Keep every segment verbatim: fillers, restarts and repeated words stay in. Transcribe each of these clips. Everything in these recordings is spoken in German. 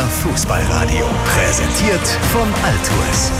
Fußballradio. Präsentiert von Altours.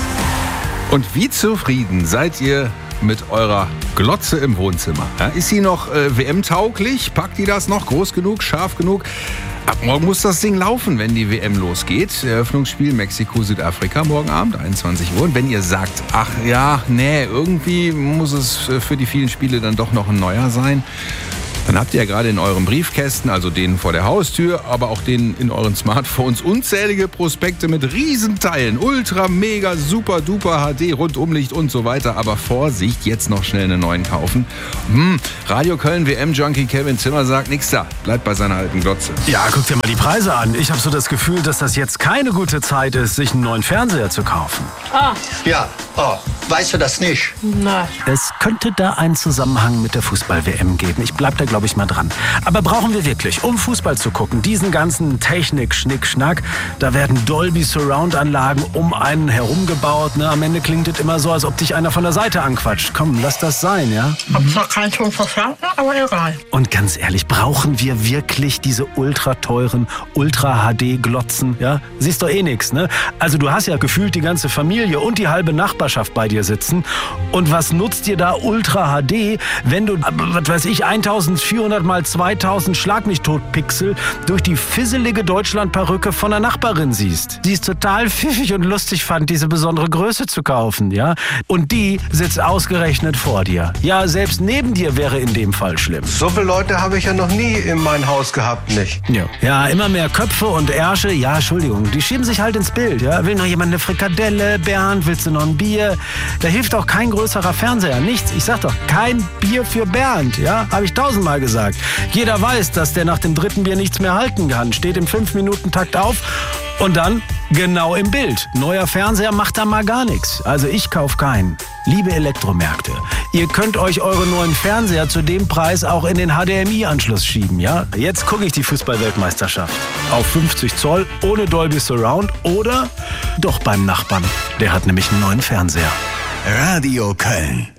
Und wie zufrieden seid ihr mit eurer Glotze im Wohnzimmer? Ja, ist sie noch äh, W M-tauglich? Packt die das noch groß genug, scharf genug? Ab morgen muss das Ding laufen, wenn die W M losgeht. Eröffnungsspiel Mexiko-Südafrika morgen Abend, einundzwanzig Uhr. Und wenn ihr sagt, ach ja, nee, irgendwie muss es für die vielen Spiele dann doch noch ein neuer sein, dann habt ihr ja gerade in euren Briefkästen, also den vor der Haustür, aber auch den in euren Smartphones, unzählige Prospekte mit Riesenteilen. Ultra, mega, super, duper, H D, Rundumlicht und so weiter. Aber Vorsicht, jetzt noch schnell einen neuen kaufen. Hm, Radio Köln W M-Junkie Kevin Zimmer sagt, nix da, bleibt bei seiner alten Glotze. Ja, guck dir mal die Preise an. Ich habe so das Gefühl, dass das jetzt keine gute Zeit ist, sich einen neuen Fernseher zu kaufen. Ah. Ja, oh, weißt du das nicht? Nein. Es könnte da einen Zusammenhang mit der Fußball-W M geben. Ich bleib da, glaube ich, mal dran. Aber brauchen wir wirklich, um Fußball zu gucken, diesen ganzen Technik-Schnick-Schnack? Da werden Dolby-Surround-Anlagen um einen herum gebaut. Ne? Am Ende klingt es immer so, als ob dich einer von der Seite anquatscht. Komm, lass das sein, ja? Hab zwar keinen Ton verstanden, aber egal. Und ganz ehrlich, brauchen wir wirklich diese ultra teuren, Ultra-H D-Glotzen? Ja? Siehst doch eh nix, ne? Also du hast ja gefühlt die ganze Familie und die halbe Nachbarschaft bei dir sitzen. Und was nutzt dir da Ultra-H D, wenn du, was weiß ich, eintausendvierhundert mal zweitausend Schlag mich tot Pixel durch die fisselige Deutschland-Perücke von der Nachbarin siehst? Die ist total pfiffig und lustig fand, diese besondere Größe zu kaufen, ja? Und die sitzt ausgerechnet vor dir. Ja, selbst neben dir wäre in dem Fall schlimm. So viele Leute habe ich ja noch nie in mein Haus gehabt, nicht? Ja. Ja, immer mehr Köpfe und Ärsche, ja, Entschuldigung, die schieben sich halt ins Bild, ja? Will noch jemand eine Frikadelle? Bernd, willst du noch ein Bier? Da hilft auch kein größerer Fernseher, nichts. Ich sag doch, kein Bier für Bernd, ja? Habe ich tausendmal gesagt. Jeder weiß, dass der nach dem dritten Bier nichts mehr halten kann. Steht im fünf Minuten Takt auf und dann genau im Bild. Neuer Fernseher macht da mal gar nichts. Also ich kauf keinen. Liebe Elektromärkte, ihr könnt euch eure neuen Fernseher zu dem Preis auch in den H D M I-Anschluss schieben, ja? Jetzt gucke ich die Fußball-Weltmeisterschaft. Auf fünfzig Zoll, ohne Dolby Surround oder doch beim Nachbarn. Der hat nämlich einen neuen Fernseher. Radio Köln.